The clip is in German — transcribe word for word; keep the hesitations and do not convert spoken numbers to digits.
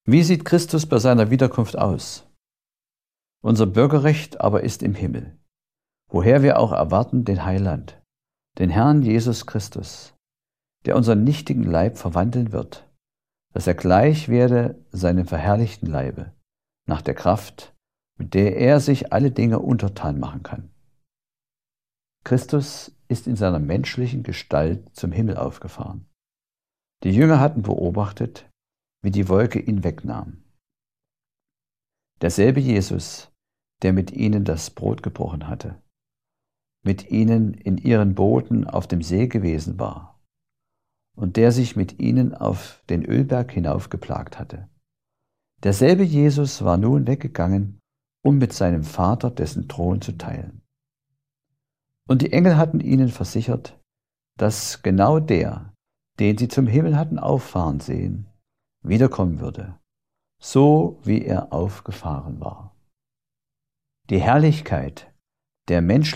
Wie sieht Christus bei seiner Wiederkunft aus? Unser Bürgerrecht aber ist im Himmel, woher wir auch erwarten den Heiland, den Herrn Jesus Christus, der unseren nichtigen Leib verwandeln wird, dass er gleich werde seinem verherrlichten Leibe, nach der Kraft, mit der er sich alle Dinge untertan machen kann. Christus ist in seiner menschlichen Gestalt zum Himmel aufgefahren. Die Jünger hatten beobachtet, wie die Wolke ihn wegnahm. Derselbe Jesus, der mit ihnen das Brot gebrochen hatte, mit ihnen in ihren Booten auf dem See gewesen war und der sich mit ihnen auf den Ölberg hinaufgeplagt hatte. Derselbe Jesus war nun weggegangen, um mit seinem Vater dessen Thron zu teilen. Und die Engel hatten ihnen versichert, dass genau der, den sie zum Himmel hatten auffahren sehen, wiederkommen würde, so wie er aufgefahren war. Die Herrlichkeit der menschlichen